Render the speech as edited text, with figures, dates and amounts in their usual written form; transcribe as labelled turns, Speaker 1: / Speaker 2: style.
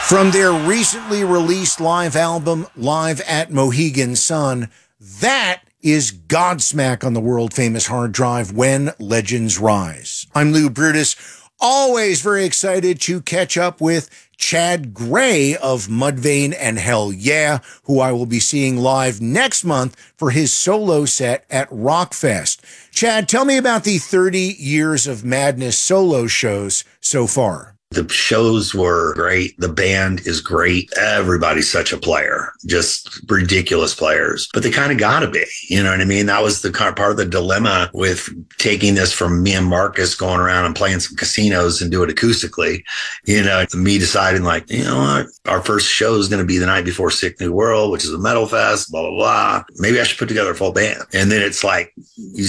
Speaker 1: From their recently released live album, Live at Mohegan Sun, that is Godsmack on the world-famous hard drive, When Legends Rise. I'm Lou Brutus, always very excited to catch up with Chad Gray of Mudvayne and Hell Yeah, who I will be seeing live next month for his solo set at Rockfest. Chad, tell me about the 30 Years of Madness solo shows so far.
Speaker 2: The shows were great. The band is great. Everybody's such a player, just ridiculous players, but they kind of got to be, you know what I mean? That was the kind of part of the dilemma with taking this from me and Marcus going around and playing some casinos and do it acoustically, you know, me deciding like, you know what, our first show is going to be the night before Sick New World, which is a metal fest, blah, blah, blah. Maybe I should put together a full band. And then it's like, you